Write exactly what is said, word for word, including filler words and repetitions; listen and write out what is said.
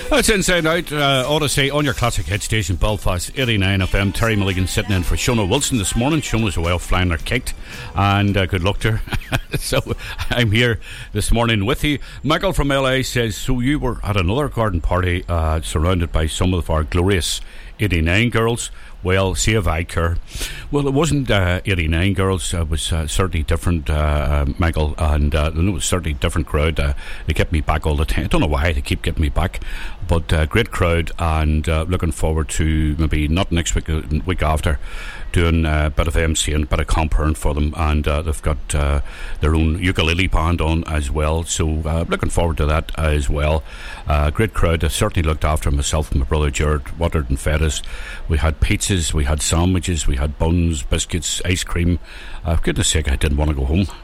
That's Inside Out, uh, Odyssey on your classic hit station, Belfast eighty-nine F M. Terry Milligan sitting in for Shona Wilson this morning. Shona's away off flying her kicked, and uh, good luck to her. So I'm here this morning with you. Michael from L A says, so you were at another garden party uh, surrounded by some of our glorious eighty-nine girls. Well, save I care. Well, it wasn't uh, eighty-nine girls. It was uh, certainly different, uh, Michael, and uh, it was certainly a different crowd. Uh, they kept me back all the time. I don't know why they keep getting me back, but uh, great crowd, and uh, looking forward to maybe not next week, uh, week after, doing a bit of emceeing, a bit of comparing for them, and uh, they've got uh, their own ukulele band on as well, so uh, looking forward to that as well. Uh, great crowd. I certainly looked after myself and my brother Jared, watered and fed us. We had pizzas, we had sandwiches, we had buns, biscuits, ice cream. Uh, for goodness sake, I didn't want to go home.